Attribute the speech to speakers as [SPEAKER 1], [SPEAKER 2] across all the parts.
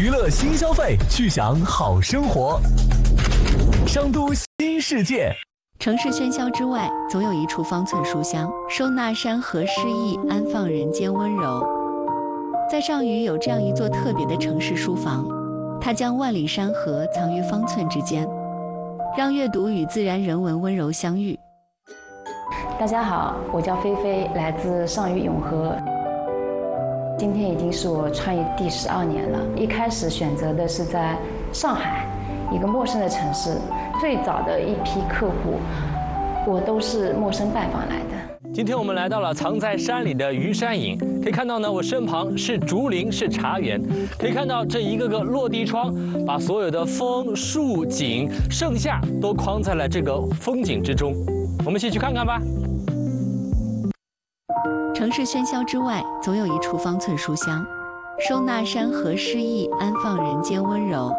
[SPEAKER 1] 乐新消费，去享好生活。商都新世界。
[SPEAKER 2] 城市喧嚣之外，总有一处方寸书香，收纳山河诗意，安放人间温柔。在上虞有这样一座特别的城市书房，它将万里山河藏于方寸之间，让阅读与自然人文温柔相遇。
[SPEAKER 3] 大家好，我叫菲菲，来自上虞永和。今天已经是我创业第12年了。一开始选择的是在上海，一个陌生的城市。最早的一批客户，我都是陌生拜访来的。
[SPEAKER 4] 今天我们来到了藏在山里的虞山隐，可以看到呢，我身旁是竹林，是茶园，可以看到这一个个落地窗，把所有的风、树、景、盛夏都框在了这个风景之中。我们一起去看看吧。
[SPEAKER 2] 城市喧嚣之外，总有一处方寸书香，收纳山河诗意，安放人间温柔。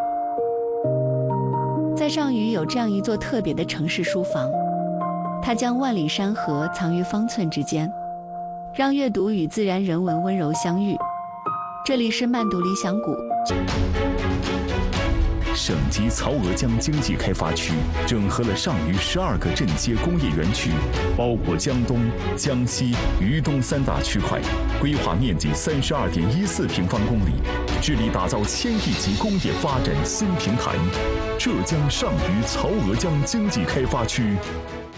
[SPEAKER 2] 在上虞有这样一座特别的城市书房，它将万里山河藏于方寸之间，让阅读与自然人文温柔相遇。这里是慢读理想谷。
[SPEAKER 5] 省级曹娥江经济开发区整合了上虞12个镇街工业园区，包括江东、江西、渝东3大区块，规划面积32.14平方公里，致力打造1000亿级工业发展新平台。浙江上虞曹娥江经济开发区。